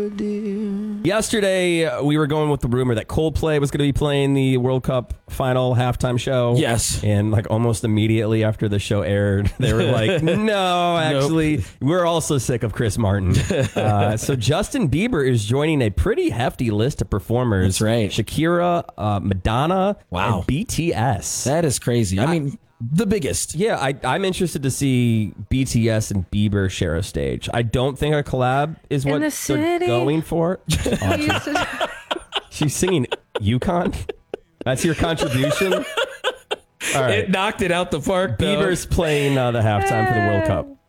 Yesterday, we were going with the rumor that Coldplay was going to be playing the World Cup final halftime show. Yes. And like almost immediately after the show aired, they were like, no, actually, we're also sick of Chris Martin. So Justin Bieber is joining a pretty hefty list of performers. That's right. Shakira, Madonna, wow, and BTS. That is crazy. I mean, the biggest. Yeah, I'm interested to see BTS and Bieber share a stage. I don't think a collab is what they're going for. She's singing Yukon. That's your contribution? All right. It knocked it out the park, though. Bieber's playing the halftime for the World Cup.